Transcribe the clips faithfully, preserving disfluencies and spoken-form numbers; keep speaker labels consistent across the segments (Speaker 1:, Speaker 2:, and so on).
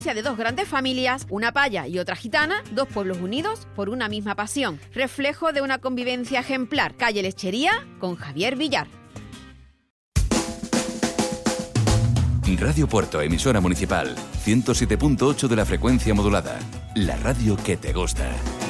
Speaker 1: De dos grandes familias, una paya y otra gitana, dos pueblos unidos por una misma pasión, reflejo de una convivencia ejemplar. Calle Lechería con Javier Villar.
Speaker 2: Radio Puerto, emisora municipal, ciento siete punto ocho de la frecuencia modulada, la radio que te gusta.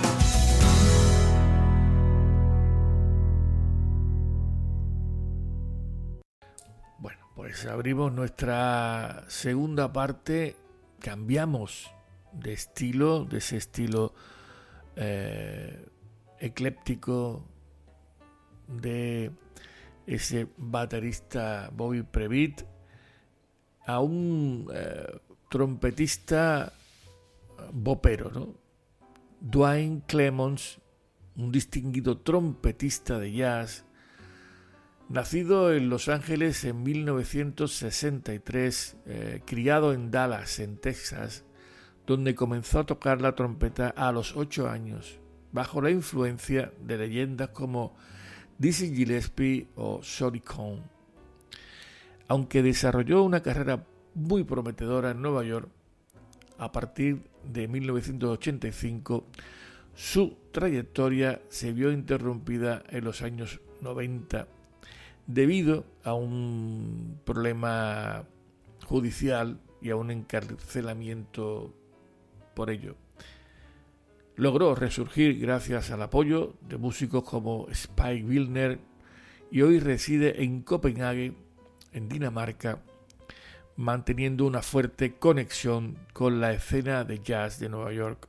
Speaker 3: Bueno, pues abrimos nuestra segunda parte. Cambiamos de estilo, de ese estilo eh, ecléptico de ese baterista Bobby Previtt a un eh, trompetista bopero, ¿no? Duane Clemons, un distinguido trompetista de jazz, nacido en Los Ángeles en mil novecientos sesenta y tres, eh, criado en Dallas, en Texas, donde comenzó a tocar la trompeta a los ocho años, bajo la influencia de leyendas como Dizzy Gillespie o Shorty Cohn. Aunque desarrolló una carrera muy prometedora en Nueva York, a partir de mil novecientos ochenta y cinco, su trayectoria se vio interrumpida en los años noventa debido a un problema judicial y a un encarcelamiento por ello. Logró resurgir gracias al apoyo de músicos como Spike Wilner y hoy reside en Copenhague, en Dinamarca, manteniendo una fuerte conexión con la escena de jazz de Nueva York.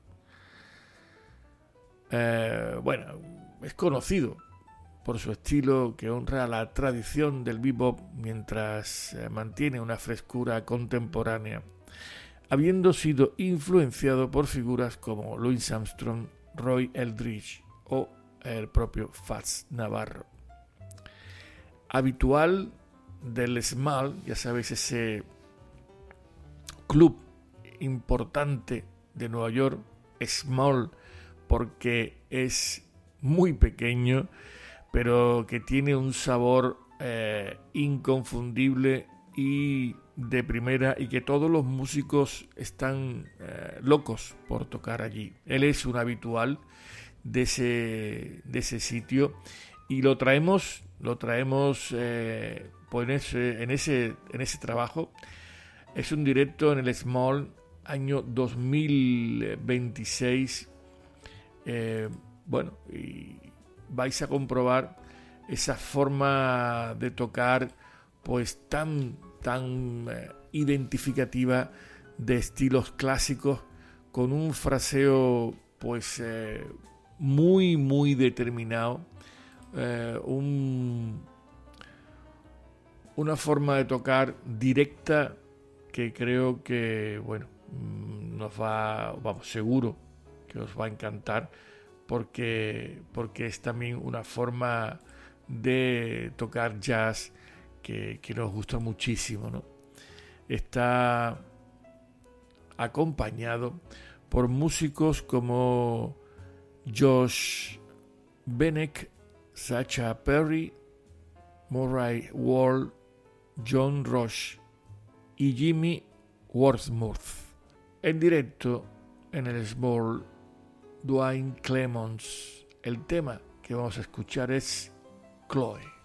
Speaker 3: Eh, bueno, es conocido por su estilo que honra la tradición del bebop mientras eh, mantiene una frescura contemporánea, habiendo sido influenciado por figuras como Louis Armstrong, Roy Eldridge o el propio Fats Navarro. Habitual del Small, ya sabéis, ese club importante de Nueva York, Small porque es muy pequeño, pero que tiene un sabor eh, inconfundible y de primera, y que todos los músicos están eh, locos por tocar allí. Él es un habitual de ese, de ese sitio y lo traemos, lo traemos eh, pues en, ese, en, ese, en ese trabajo. Es un directo en el Small, año dos mil veintiséis. Eh, bueno, y vais a comprobar esa forma de tocar pues tan tan eh, identificativa de estilos clásicos, con un fraseo pues eh, muy muy determinado, eh, un, una forma de tocar directa que creo que bueno nos va, vamos, seguro que os va a encantar, porque porque es también una forma de tocar jazz que, que nos gusta muchísimo, ¿no? Está acompañado por músicos como Josh Benek, Sacha Perry, Murray Wall, John Rush y Jimmy Wordsworth. En directo en el Small, Duane Clemons. El tema que vamos a escuchar es Chloe.